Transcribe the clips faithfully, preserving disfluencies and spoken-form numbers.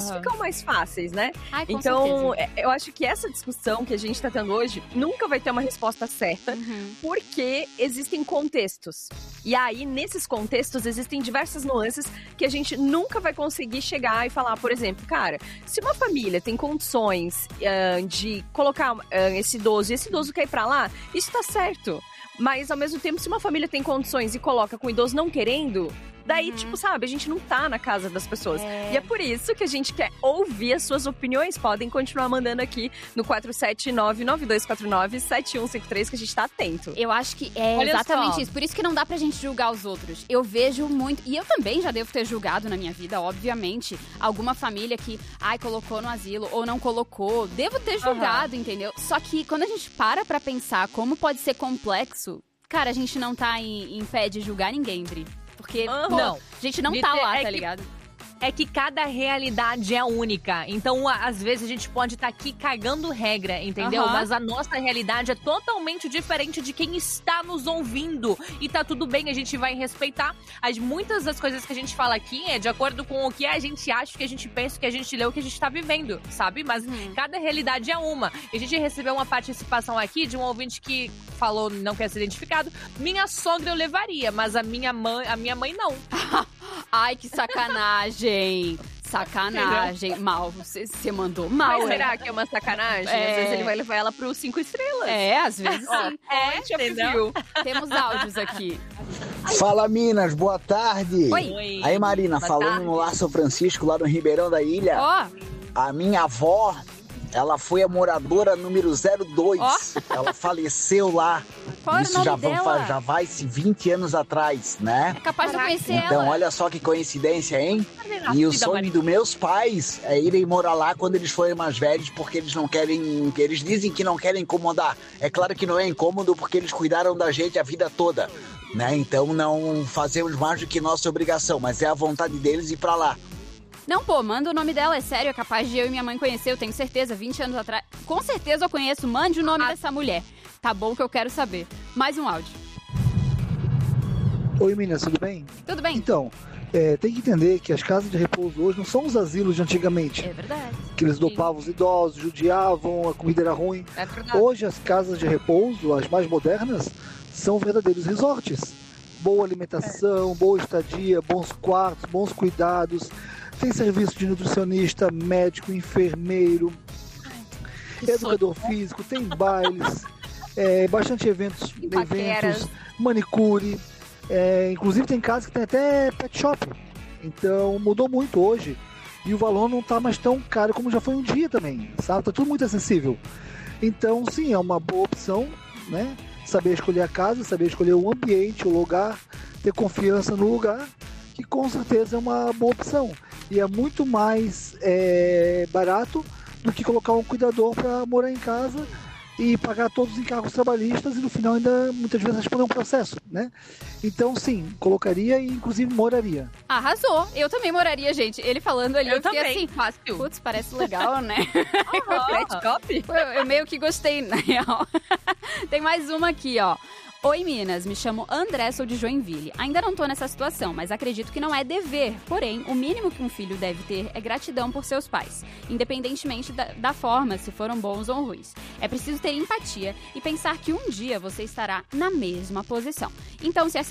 uhum. ficam mais fáceis, né? Ai, com então, certeza. eu acho que essa discussão que a gente tá tendo hoje nunca vai ter uma resposta certa, Uhum. porque existem contextos. E aí, nesses contextos, existem diversas nuances que a gente nunca vai conseguir chegar e falar, por exemplo, cara, se uma família tem condições uh, de colocar uh, esse idoso e esse idoso quer ir pra lá, isso tá certo. Mas, ao mesmo tempo, se uma família tem condições e coloca com o idoso não querendo, daí, uhum. tipo, sabe, a gente não tá na casa das pessoas. É. E é por isso que a gente quer ouvir as suas opiniões. Podem continuar mandando aqui no quatro sete nove, nove dois quatro nove, sete um cinco três, que a gente tá atento. Eu acho que é Olha exatamente só. isso. Por isso que não dá pra gente julgar os outros. Eu vejo muito, e eu também já devo ter julgado na minha vida, obviamente, alguma família que, ai, colocou no asilo ou não colocou. Devo ter julgado, uhum. entendeu? Só que quando a gente para pra pensar como pode ser complexo, cara, a gente não tá em, em pé de julgar ninguém, Dri. Porque, uhum. pô, não. a gente não tá lá, é tá que, ligado? É que cada realidade é única. Então, às vezes, a gente pode estar tá aqui cagando regra, entendeu? Uhum. Mas a nossa realidade é totalmente diferente de quem está nos ouvindo. E tá tudo bem, a gente vai respeitar. As, muitas das coisas que a gente fala aqui é de acordo com o que a gente acha, o que a gente pensa, o que a gente lê, o que a gente tá vivendo, sabe? Mas uhum. cada realidade é uma. E a gente recebeu uma participação aqui de um ouvinte que falou, não quer ser identificado, minha sogra eu levaria, mas a minha mãe, a minha mãe não. Ai, que sacanagem. Sacanagem. Mal, você mandou mal. Mas será é? que é uma sacanagem? É. Às vezes ele vai levar ela pro cinco estrelas. É, às vezes sim. É, entendeu? Temos áudios aqui. Fala, Minas, boa tarde. Oi. Oi. Aí, Marina, boa falando tarde. no Lar São Francisco, lá no Ribeirão da Ilha. Ó. Oh. A minha avó, ela foi a moradora número zero dois. Oh. Ela faleceu lá. Qual Isso já, vão, já vai-se vinte anos atrás, né? É capaz Caraca. de conhecer então, ela. Então, olha só que coincidência, hein? E o sonho dos meus pais é irem morar lá quando eles forem mais velhos, porque eles não querem... Eles dizem que não querem incomodar. É claro que não é incômodo, porque eles cuidaram da gente a vida toda, né? Então, não fazemos mais do que nossa obrigação, mas é a vontade deles ir pra lá. Não, pô, manda o nome dela, é sério, é capaz de eu e minha mãe conhecer, eu tenho certeza, vinte anos atrás. Com certeza eu conheço, mande o nome ah. dessa mulher. Tá bom que eu quero saber. Mais um áudio. Oi, meninas, tudo bem? Tudo bem. Então, é, tem que entender que as casas de repouso hoje não são os asilos de antigamente. É verdade. Que eles dopavam os idosos, judiavam, a comida era ruim. É verdade. Hoje as casas de repouso, as mais modernas, são verdadeiros resorts. Boa alimentação, é. boa estadia, bons quartos, bons cuidados. Tem serviço de nutricionista, médico, enfermeiro, Ai, educador sonho. físico, tem bailes, é, bastante eventos, eventos manicure, é, inclusive tem casas que tem até pet shop. Então mudou muito hoje e o valor não está mais tão caro como já foi um dia também, sabe? Tá tudo muito acessível. Então sim, é uma boa opção, né? Saber escolher a casa, saber escolher o ambiente, o lugar, ter confiança no lugar, que com certeza é uma boa opção. E é muito mais é, barato do que colocar um cuidador para morar em casa e pagar todos os encargos trabalhistas e no final ainda muitas vezes responder um processo, né? Então sim, colocaria e inclusive moraria. Arrasou! Eu também moraria, gente. Ele falando ali, eu, eu fiquei também. assim, Fácil. Putz, parece legal, né? Oh, eu, eu meio que gostei, na real. Tem mais uma aqui, ó. Oi, Minas, me chamo André, sou de Joinville. Ainda não tô nessa situação, mas acredito que não é dever. Porém, o mínimo que um filho deve ter é gratidão por seus pais, independentemente da, da forma, se foram bons ou ruins. É preciso ter empatia e pensar que um dia você estará na mesma posição. Então, se as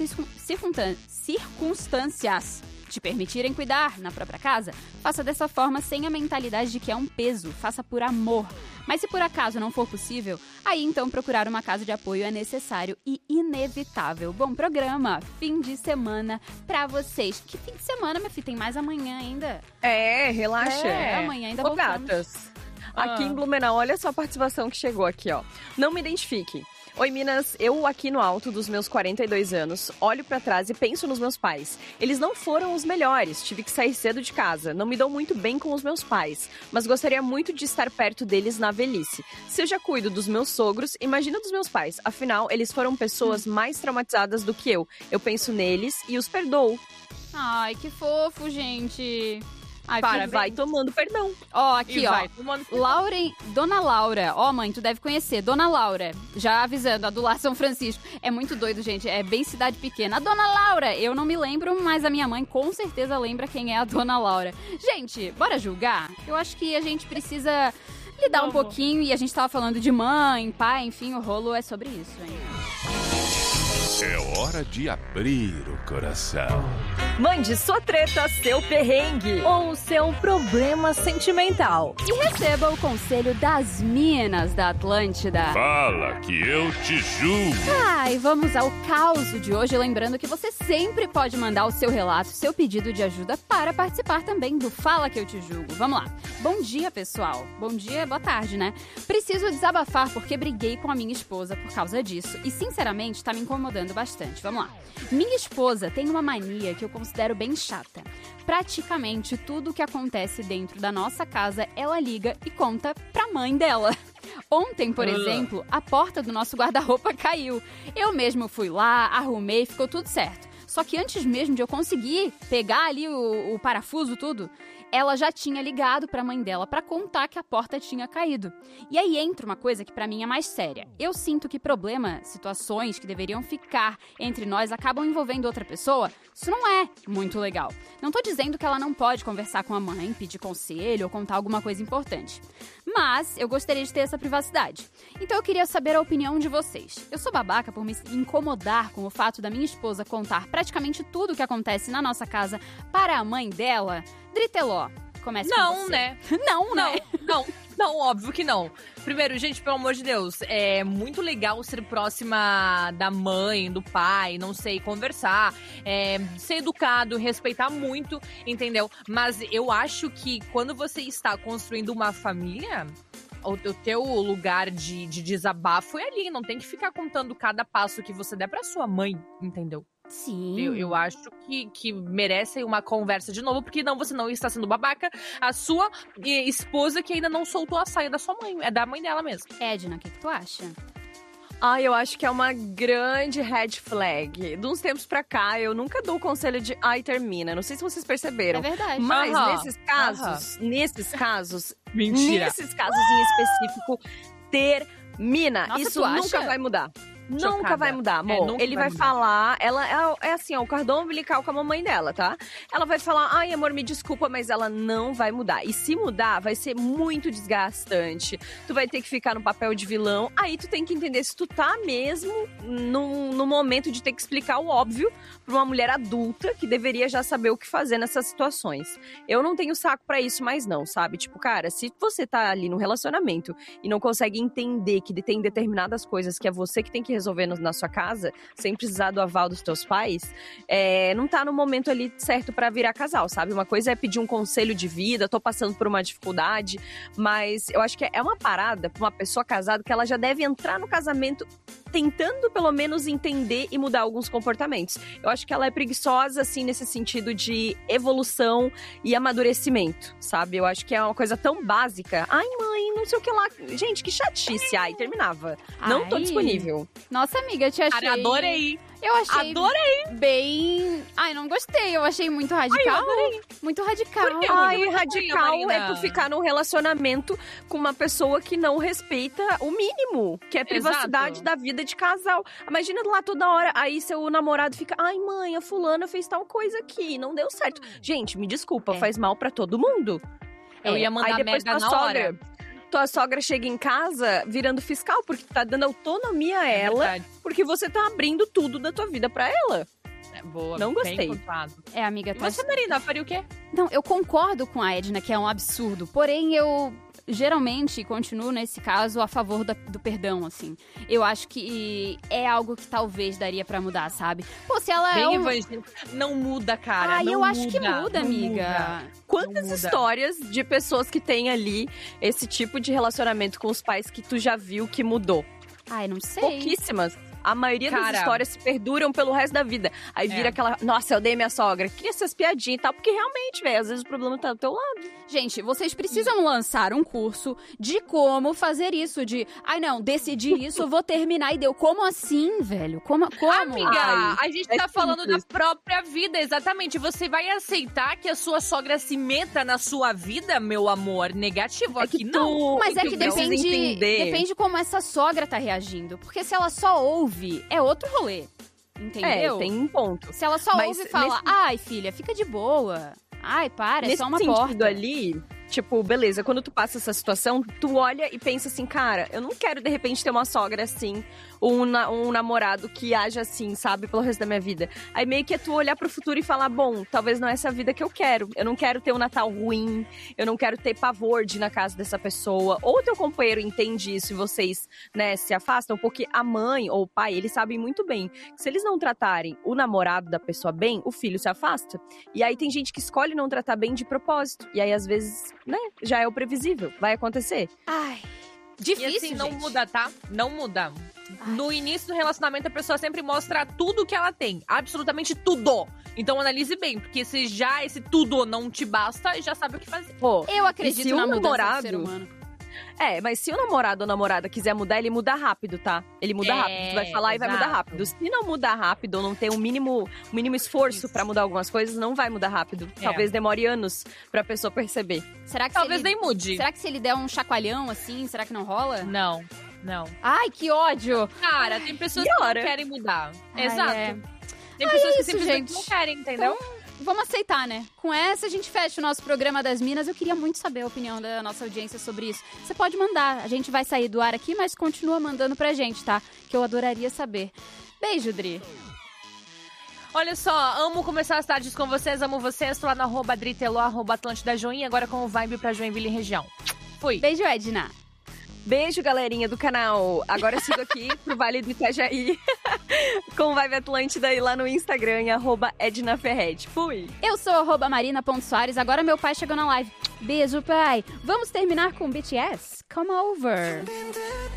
circunstâncias te permitirem cuidar na própria casa, faça dessa forma sem a mentalidade de que é um peso, faça por amor. Mas se por acaso não for possível, aí então procurar uma casa de apoio é necessário e inevitável. Bom programa, fim de semana pra vocês. Que fim de semana, minha filha? Tem mais amanhã ainda. É, relaxa. É, amanhã ainda Ô, voltamos. gatas, aqui ah. em Blumenau, olha só a participação que chegou aqui, ó. Não me identifique. Oi, Minas, eu aqui no alto dos meus quarenta e dois anos, olho pra trás e penso nos meus pais. Eles não foram os melhores, tive que sair cedo de casa, não me dou muito bem com os meus pais, mas gostaria muito de estar perto deles na velhice. Se eu já cuido dos meus sogros, imagina dos meus pais, afinal, eles foram pessoas mais traumatizadas do que eu. Eu penso neles e os perdoo. Ai, que fofo, gente. Ai, Para, tudo vai bem. tomando perdão. Ó, aqui, E ó. vai tomando perdão. Lauren, Dona Laura. Ó, mãe, tu deve conhecer. Dona Laura. Já avisando, a do Lar São Francisco. É muito doido, gente. É bem cidade pequena. A Dona Laura, eu não me lembro, mas a minha mãe com certeza lembra quem é a Dona Laura. Gente, bora julgar? Eu acho que a gente precisa lidar um Vamos. pouquinho. E a gente tava falando de mãe, pai, enfim, o rolo é sobre isso, hein? É hora de abrir o coração. Mande sua treta, seu perrengue. Ou seu problema sentimental. E receba o conselho das minas da Atlântida. Fala que eu te julgo. Ai, vamos ao caos de hoje, lembrando que você sempre pode mandar o seu relato, seu pedido de ajuda para participar também do Fala que eu te julgo. Vamos lá. Bom dia, pessoal. Bom dia, boa tarde, né? Preciso desabafar porque briguei com a minha esposa por causa disso e, sinceramente, tá me incomodando bastante. Vamos lá. Minha esposa tem uma mania que eu considero bem chata. Praticamente tudo o que acontece dentro da nossa casa, ela liga e conta pra mãe dela. Ontem, por exemplo, a porta do nosso guarda-roupa caiu. Eu mesmo fui lá, arrumei, ficou tudo certo. Só que antes mesmo de eu conseguir pegar ali o, o parafuso, tudo, ela já tinha ligado pra mãe dela pra contar que a porta tinha caído. E aí entra uma coisa que pra mim é mais séria. Eu sinto que problema, situações que deveriam ficar entre nós acabam envolvendo outra pessoa. Isso não é muito legal. Não tô dizendo que ela não pode conversar com a mãe, pedir conselho ou contar alguma coisa importante. Mas eu gostaria de ter essa privacidade. Então eu queria saber a opinião de vocês. Eu sou babaca por me incomodar com o fato da minha esposa contar praticamente tudo o que acontece na nossa casa para a mãe dela. Driteló, comece com Não, você. né? Não, né? Não, não, não, óbvio que não. Primeiro, gente, pelo amor de Deus, é muito legal ser próxima da mãe, do pai, não sei, conversar, é, ser educado, respeitar muito, entendeu? Mas eu acho que quando você está construindo uma família, o, o teu lugar de, de desabafo é ali, não tem que ficar contando cada passo que você der pra sua mãe, entendeu? Sim. Eu, eu acho que, que merece uma conversa de novo, porque não, você não está sendo babaca. A sua eh, esposa que ainda não soltou a saia da sua mãe, é da mãe dela mesmo. Edna, o que, que tu acha? Ah, eu acho que é uma grande red flag. De uns tempos pra cá, eu nunca dou o conselho de ai, termina. Não sei se vocês perceberam. É verdade. Mas Aham, nesses casos, nesses casos, Mentira. nesses casos em específico, termina. Nossa, Isso tu nunca acha? vai mudar. Nunca Chocada. vai mudar, É, amor. nunca Ele vai vai, mudar. falar, ela é, é assim, ó, o cordão umbilical com a mamãe dela, tá? Ela vai falar, ai, amor, me desculpa, mas ela não vai mudar. E se mudar, vai ser muito desgastante. Tu vai ter que ficar no papel de vilão. Aí tu tem que entender se tu tá mesmo no, no momento de ter que explicar o óbvio pra uma mulher adulta que deveria já saber o que fazer nessas situações. Eu não tenho saco pra isso mais não, sabe? Tipo, cara, se você tá ali no relacionamento e não consegue entender que tem determinadas coisas que é você que tem que resolver no, na sua casa, casa, sem precisar do aval dos teus pais, é, não tá no momento ali certo pra virar casal, sabe? Uma coisa é pedir um conselho de vida, tô passando por uma dificuldade, mas eu acho que é uma parada pra uma pessoa casada que ela já deve entrar no casamento tentando pelo menos entender e mudar alguns comportamentos. Eu acho que ela é preguiçosa, assim, nesse sentido de evolução e amadurecimento, sabe? Eu acho que é uma coisa tão básica. Ai, mãe, não sei o que lá. Gente, que chatice. Ai, terminava. Não tô Ai. disponível. Nossa, amiga, eu te achei... Cara, adorei. Eu achei Adorei. bem... Ai, não gostei. Eu achei muito radical. Ai, eu adorei. Muito radical. Por quê? Ai, Muito radical Marina. é tu ficar num relacionamento com uma pessoa que não respeita o mínimo, que é a privacidade Exato. da vida de casal. Imagina lá toda hora, aí seu namorado fica, ai mãe, a fulana fez tal coisa aqui, não deu certo. Gente, me desculpa, É. faz mal pra todo mundo. Eu É, ia mandar aí depois merda tua na sogra, hora. tua sogra chega em casa virando fiscal, porque tu tá dando autonomia a É ela, verdade. porque você tá abrindo tudo da tua vida pra ela. É, boa, Não bem gostei. pontuado. É, amiga, E tá... você, Marina, faria o quê? Não, eu concordo com a Edna que é um absurdo. Porém, eu geralmente continuo, nesse caso, a favor da- do perdão, assim. Eu acho que é algo que talvez daria pra mudar, sabe? Pô, se ela é Bem um... evangélico. Não muda, cara. Ai, não eu acho que muda, muda, não amiga. muda. Quantas muda. histórias de pessoas que têm ali esse tipo de relacionamento com os pais que tu já viu que mudou? Ai, não sei. Pouquíssimas. A maioria Cara, das histórias se perduram pelo resto da vida. Aí vira É. aquela, nossa, eu dei minha sogra. Cria essas piadinhas e tal, porque realmente, velho, às vezes o problema tá do teu lado. Gente, vocês precisam lançar um curso de como fazer isso, de, ai não, decidi isso, vou terminar e deu. Como assim, velho? Como? como? Amiga, Ai, a gente é tá falando da simples. própria vida, exatamente. Você vai aceitar que a sua sogra se meta na sua vida, meu amor? Negativo É aqui, que não. tu- Mas é que tu precisa depende, entender. depende como essa sogra tá reagindo. Porque se ela só ouve, é outro rolê. Entendeu? É, tem um ponto. Se ela só Mas ouve e fala, nesse- ai, filha, fica de boa. Ai, para, é Nesse só uma sentido porta. ali, tipo, beleza, quando tu passa essa situação, tu olha e pensa assim, cara, eu não quero de repente ter uma sogra assim, ou um, na- um namorado que haja assim, sabe, pelo resto da minha vida. Aí meio que é tu olhar pro futuro e falar, bom, talvez não é essa a vida que eu quero. Eu não quero ter um Natal ruim, eu não quero ter pavor de ir na casa dessa pessoa. Ou teu companheiro entende isso e vocês, né, se afastam, porque a mãe ou o pai, eles sabem muito bem que se eles não tratarem o namorado da pessoa bem, o filho se afasta. E aí tem gente que escolhe não tratar bem de propósito. E aí, às vezes, né, já é o previsível. Vai acontecer. Ai, E difícil, assim, não gente. muda, tá? Não muda. No início do relacionamento, a pessoa sempre mostra tudo que ela tem. Absolutamente tudo. Então analise bem, porque se já esse tudo não te basta, já sabe o que fazer. Pô, Eu acredito se na o mudança namorado- do ser humano. é, mas se o namorado ou namorada quiser mudar, ele muda rápido, tá? Ele muda É, rápido. Tu vai falar e vai mudar exato. rápido. Se não mudar rápido ou não ter um mínimo, um mínimo esforço Isso. pra mudar algumas coisas, não vai mudar rápido. É. Talvez demore anos pra pessoa perceber. Será que Talvez se ele... nem mude. Será que se ele der um chacoalhão assim, será que não rola? Não, não. Ai, que ódio! Cara, tem pessoas E que hora? não querem mudar. Ai, Exato. é. Tem pessoas que isso, simplesmente gente. não querem, entendeu? Vamos aceitar, né? Com essa, a gente fecha o nosso programa das Minas. Eu queria muito saber a opinião da nossa audiência sobre isso. Você pode mandar. A gente vai sair do ar aqui, mas continua mandando pra gente, tá? Que eu adoraria saber. Beijo, Dri. Olha só, amo começar as tardes com vocês, amo vocês. Tô lá no arroba Driteló, arroba Atlântida Joinha, agora com o Vibe pra Joinville e região. Fui. Beijo, Edna. Beijo, galerinha do canal. Agora eu sigo aqui pro Vale do Itajaí com Vibe Atlântida e lá no Instagram, em arroba Edna Ferretti. Fui! Eu sou arroba marina.soares. Agora meu pai chegou na live. Beijo, pai. Vamos terminar com B T S? Come over.